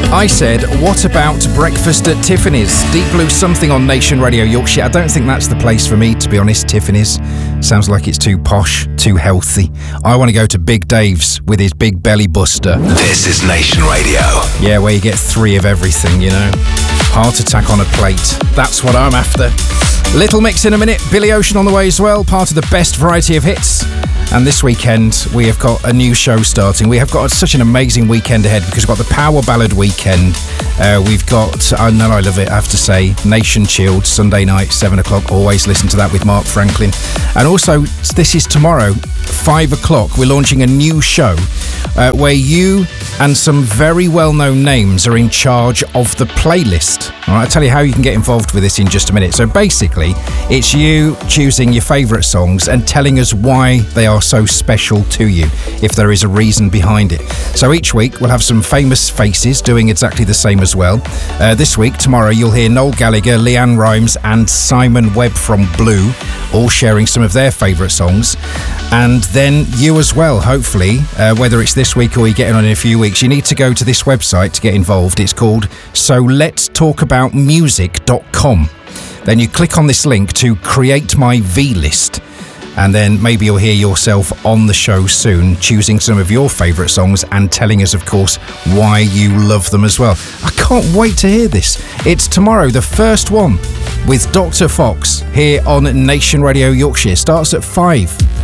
I said, what about breakfast at Tiffany's? Deep Blue Something on Nation Radio Yorkshire. I don't think that's the place for me, to be honest, Tiffany's. Sounds like it's too posh, too healthy. I want to go to Big Dave's with his big belly buster. This is Nation Radio. Yeah, where you get 3 of everything, you know. Heart attack on a plate. That's what I'm after. Little Mix in a minute. Billy Ocean on the way as well. Part of the best variety of hits. And this weekend, we have got a new show starting. We have got such an amazing weekend ahead because we've got the Power Ballad weekend. We've got, I know I love it, I have to say, Nation Chilled, Sunday night, 7 o'clock. Always listen to that with Mark Franklin. And also, this is tomorrow, 5 o'clock. We're launching a new show where you and some very well-known names are in charge of the playlist. All right, I'll tell you how you can get involved with this in just a minute. So basically, it's you choosing your favourite songs and telling us why they are so special to you, if there is a reason behind it. So each week, we'll have some famous faces doing exactly the same as well. This week, tomorrow, you'll hear Noel Gallagher, Leanne Rimes and Simon Webb from Blue, all sharing some of their favourite songs. And then you as well, hopefully, whether it's this week or you're getting on in a few weeks, you need to go to this website to get involved. It's called SoLet'sTalkAboutMusic.com. Then you click on this link to create my V-list. And then maybe you'll hear yourself on the show soon, choosing some of your favourite songs and telling us, of course, why you love them as well. I can't wait to hear this. It's tomorrow, the first one, with Dr. Fox here on Nation Radio Yorkshire. Starts at 5.